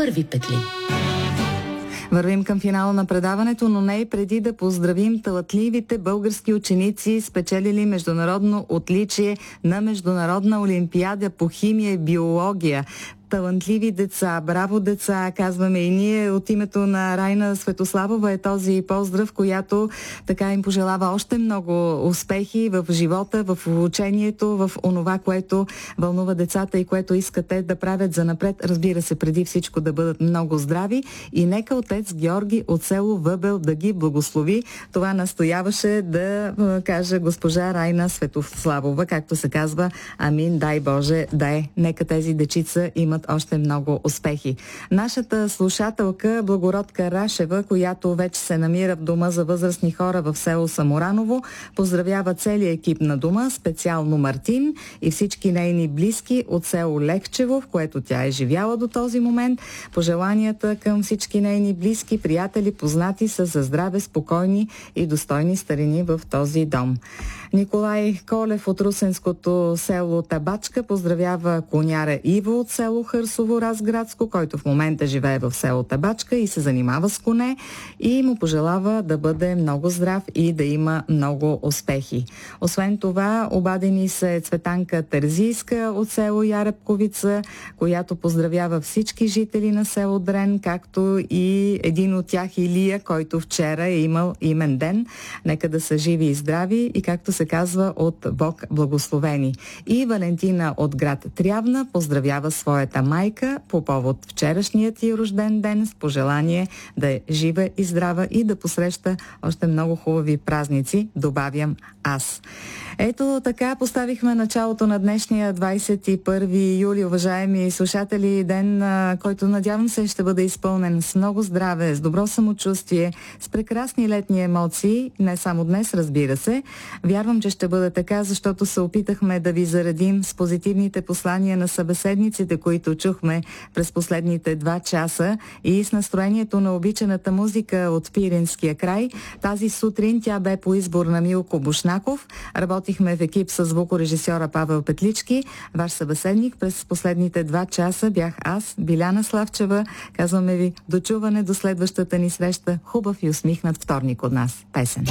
първи петли. Вървим към финала на предаването, но не и преди да поздравим талантливите български ученици, спечелили международно отличие на Международна олимпиада по химия и биология. Талантливи деца, браво деца, казваме и ние. От името на Райна Светославова е този поздрав, която така им пожелава още много успехи в живота, в учението, в онова, което вълнува децата и което искат те да правят занапред. Разбира се, преди всичко да бъдат много здрави и нека отец Георги от село Въбел да ги благослови. Това настояваше да каже госпожа Райна Светославова, както се казва. Амин, дай Боже, да е. Нека тези дечица имат още много успехи. Нашата слушателка Благородка Рашева, която вече се намира в дома за възрастни хора в село Самораново, поздравява целия екип на дома, специално Мартин и всички нейни близки от село Лехчево, в което тя е живяла до този момент. Пожеланията към всички нейни близки, приятели, познати са за здраве, спокойни и достойни старини в този дом. Николай Колев от русенското село Табачка поздравява коняра Иво от село Хърсово, Разградско, който в момента живее в село Табачка и се занимава с коне, и му пожелава да бъде много здрав и да има много успехи. Освен това, обадени се Цветанка Терзийска от село Яребковица, която поздравява всички жители на село Дрен, както и един от тях Илия, който вчера е имал имен ден. Нека да са живи и здрави и, както се казва, от Бог благословени. И Валентина от град Трявна поздравява своята майка по повод вчерашният ти рожден ден с пожелание да е жива и здрава и да посреща още много хубави празници, добавям аз. Ето така поставихме началото на днешния 21 юли, уважаеми слушатели, ден, който надявам се ще бъде изпълнен с много здраве, с добро самочувствие, с прекрасни летни емоции, не само днес, разбира се. Вярвам, че ще бъде така, защото се опитахме да ви заредим с позитивните послания на събеседниците, които чухме през последните 2 часа, и с настроението на обичаната музика от Пиринския край. Тази сутрин тя бе по избор на Милко Бушнаков. Работихме в екип с звукорежисьора Павел Петлички. Ваш събеседник през последните 2 часа бях аз, Биляна Славчева. Казваме ви до чуване, до следващата ни среща. Хубав и усмихнат вторник от нас. Песен.